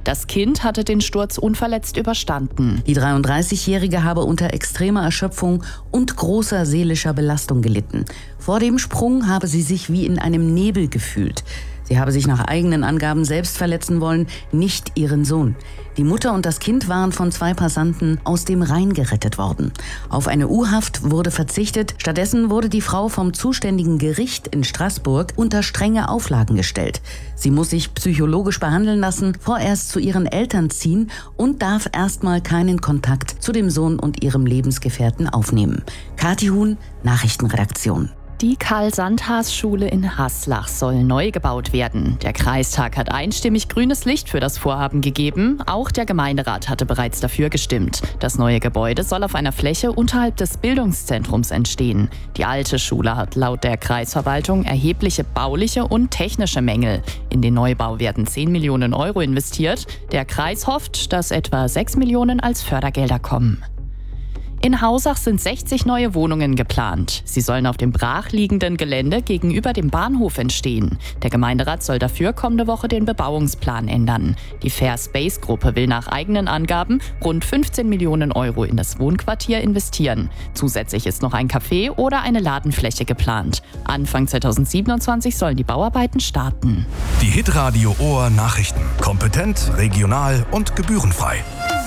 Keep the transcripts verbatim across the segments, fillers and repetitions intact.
Das Kind hatte den Sturz unverletzt überstanden. Die dreiunddreißigjährige habe unter extremer Erschöpfung und großer seelischer Belastung gelitten. Vor dem Sprung habe sie sich wie in einem Nebel gefühlt. Sie habe sich nach eigenen Angaben selbst verletzen wollen, nicht ihren Sohn. Die Mutter und das Kind waren von zwei Passanten aus dem Rhein gerettet worden. Auf eine U-Haft wurde verzichtet. Stattdessen wurde die Frau vom zuständigen Gericht in Straßburg unter strenge Auflagen gestellt. Sie muss sich psychologisch behandeln lassen, vorerst zu ihren Eltern ziehen und darf erstmal keinen Kontakt zu dem Sohn und ihrem Lebensgefährten aufnehmen. Kathi Huhn, Nachrichtenredaktion. Die Karl-Sandhaas-Schule in Haslach soll neu gebaut werden. Der Kreistag hat einstimmig grünes Licht für das Vorhaben gegeben. Auch der Gemeinderat hatte bereits dafür gestimmt. Das neue Gebäude soll auf einer Fläche unterhalb des Bildungszentrums entstehen. Die alte Schule hat laut der Kreisverwaltung erhebliche bauliche und technische Mängel. In den Neubau werden zehn Millionen Euro investiert. Der Kreis hofft, dass etwa sechs Millionen als Fördergelder kommen. In Hausach sind sechzig neue Wohnungen geplant. Sie sollen auf dem brachliegenden Gelände gegenüber dem Bahnhof entstehen. Der Gemeinderat soll dafür kommende Woche den Bebauungsplan ändern. Die Fair Space Gruppe will nach eigenen Angaben rund fünfzehn Millionen Euro in das Wohnquartier investieren. Zusätzlich ist noch ein Café oder eine Ladenfläche geplant. Anfang zweitausendsiebenundzwanzig sollen die Bauarbeiten starten. Die Hitradio Ohr Nachrichten. Kompetent, regional und gebührenfrei.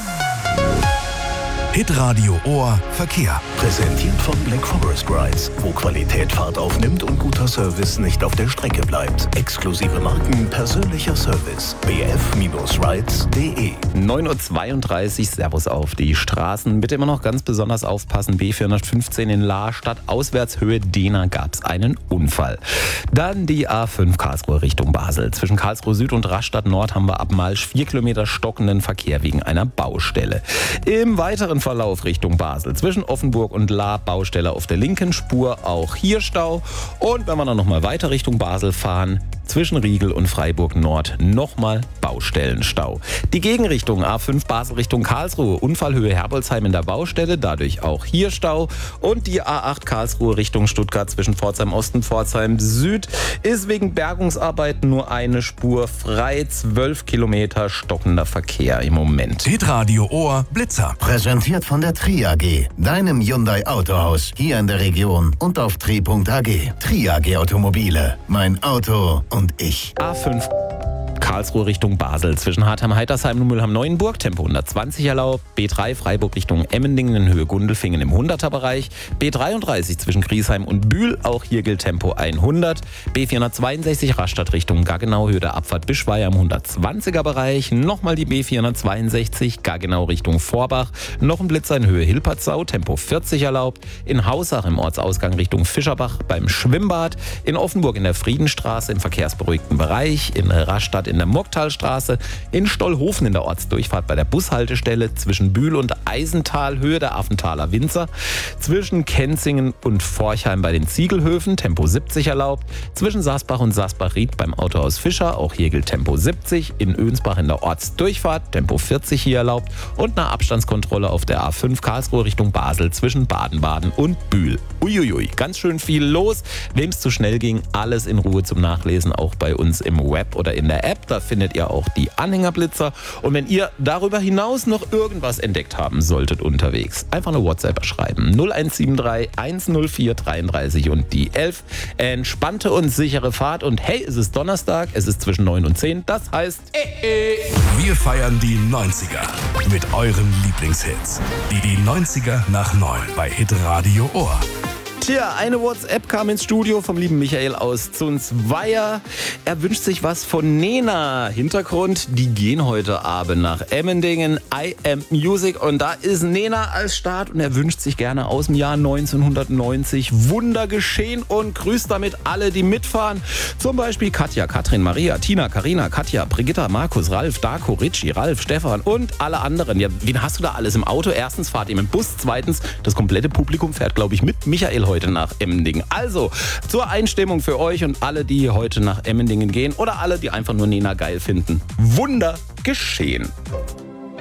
Hitradio Ohr Verkehr. Präsentiert von Black Forest Rides, wo Qualität Fahrt aufnimmt und guter Service nicht auf der Strecke bleibt. Exklusive Marken, persönlicher Service. b f Rides punkt d e. neun Uhr zweiunddreißig, Servus auf die Straßen. Bitte immer noch ganz besonders aufpassen. B vierhundertfünfzehn in Lahrstadt, Auswärtshöhe Dehna gab es einen Unfall. Dann die A fünf Karlsruhe Richtung Basel. Zwischen Karlsruhe Süd und Rastatt Nord haben wir ab Malsch vier Kilometer stockenden Verkehr wegen einer Baustelle. Im weiteren Verlauf Richtung Basel. Zwischen Offenburg und Lahr Baustelle auf der linken Spur, auch hier Stau. Und wenn wir dann nochmal weiter Richtung Basel fahren, zwischen Riegel und Freiburg Nord nochmal Baustellenstau. Die Gegenrichtung A fünf Basel Richtung Karlsruhe, Unfallhöhe Herbolzheim in der Baustelle, dadurch auch hier Stau. Und die A acht Karlsruhe Richtung Stuttgart zwischen Pforzheim Ost und Pforzheim Süd ist wegen Bergungsarbeiten nur eine Spur frei, zwölf Kilometer stockender Verkehr im Moment. Hitradio Ohr Blitzer. Präsentiert von der Tri A G, deinem Hyundai Autohaus, hier in der Region und auf tri punkt a g. Tri A G Automobile, mein Auto und ich. A fünf Karlsruhe Richtung Basel. Zwischen Hartheim-Heitersheim und Mülheim-Neuenburg Tempo hundertzwanzig erlaubt. B drei Freiburg Richtung Emmendingen in Höhe Gundelfingen im hunderter-Bereich. B dreiunddreißig zwischen Griesheim und Bühl. Auch hier gilt Tempo hundert. B vierhundertzweiundsechzig Rastatt Richtung Gaggenau. Höhe der Abfahrt Bischweier im hundertzwanziger-Bereich. Nochmal die B vierhundertzweiundsechzig Gaggenau Richtung Vorbach. Noch ein Blitzer in Höhe Hilpertsau. Tempo vierzig erlaubt. In Hausach im Ortsausgang Richtung Fischerbach beim Schwimmbad. In Offenburg in der Friedenstraße im verkehrsberuhigten Bereich. In Rastatt in der Mocktalstraße, in Stollhofen in der Ortsdurchfahrt bei der Bushaltestelle, zwischen Bühl und Eisental, Höhe der Affenthaler Winzer, zwischen Kenzingen und Forchheim bei den Ziegelhöfen, Tempo siebzig erlaubt, zwischen Saasbach und Saasbach-Ried beim Autohaus Fischer, auch hier gilt Tempo siebzig, in Önsbach in der Ortsdurchfahrt, Tempo vierzig hier erlaubt und eine Abstandskontrolle auf der A fünf Karlsruhe Richtung Basel zwischen Baden-Baden und Bühl. Uiuiui, ganz schön viel los. Wem es zu schnell ging, alles in Ruhe zum Nachlesen, auch bei uns im Web oder in der App. Da findet ihr auch die Anhängerblitzer. Und wenn ihr darüber hinaus noch irgendwas entdeckt haben solltet unterwegs, einfach eine WhatsApp schreiben. null eins sieben drei eins null vier dreiunddreißig und die elf. Entspannte und sichere Fahrt. Und hey, es ist Donnerstag, es ist zwischen neun und zehn. Das heißt, eh, eh. Wir feiern die neunziger mit euren Lieblingshits. Die, die neunziger nach neun bei Hitradio Ohr. Tja, eine WhatsApp kam ins Studio vom lieben Michael aus Zunzweier. Er wünscht sich was von Nena. Hintergrund, die gehen heute Abend nach Emmendingen. I Am Music. Und da ist Nena als Start. Und er wünscht sich gerne aus dem Jahr neunzehnhundertneunzig Wunder geschehen und grüßt damit alle, die mitfahren. Zum Beispiel Katja, Katrin, Maria, Tina, Karina, Katja, Brigitta, Markus, Ralf, Darko, Richie, Ralf, Stefan und alle anderen. Ja, wen hast du da alles im Auto? Erstens fahrt ihr mit dem Bus. Zweitens, das komplette Publikum fährt, glaube ich, mit Michael heute nach Emmendingen. Also, zur Einstimmung für euch und alle, die heute nach Emmendingen gehen oder alle, die einfach nur Nena geil finden. Wunder geschehen.